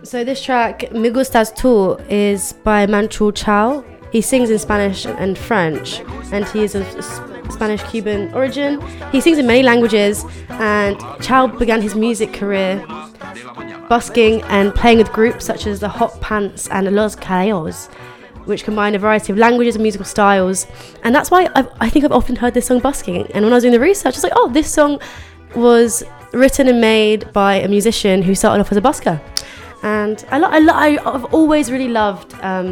So this track, Me Gustas Tu, is by Manchu Chao. He sings in Spanish and French, and he is of Spanish-Cuban origin. He sings in many languages, and Chao began his music career busking and playing with groups such as the Hot Pants and Los Caballos, which combine a variety of languages and musical styles. And that's why I think I've often heard this song busking. And when I was doing the research, I was like, oh, this song was written and made by a musician who started off as a busker. And I've always really loved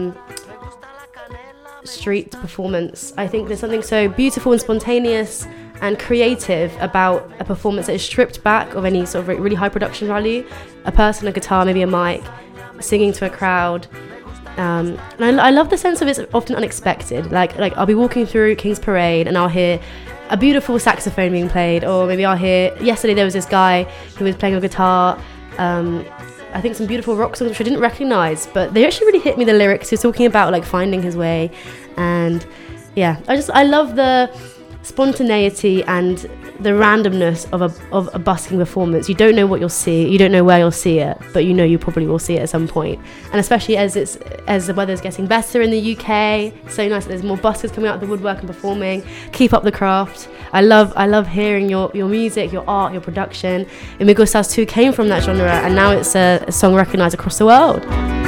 street performance. I think there's something so beautiful and spontaneous and creative about a performance that is stripped back of any sort of really high production value. A person, a guitar, maybe a mic, singing to a crowd. And I love the sense of it's often unexpected. Like I'll be walking through King's Parade and I'll hear a beautiful saxophone being played, or maybe I'll hear, yesterday there was this guy who was playing a guitar, I think some beautiful rock songs which I didn't recognise, but they actually really hit me, the lyrics. He was talking about like finding his way, and yeah, I love the spontaneity and the randomness of a busking performance. You don't know what you'll see, you don't know where you'll see it, but you know you probably will see it at some point. And especially as the weather's getting better in the UK, so nice that there's more buskers coming out of the woodwork and performing. Keep up the craft. I love hearing your music, your art, your production. And Me Gustas Tu came from that genre, and now it's a song recognised across the world.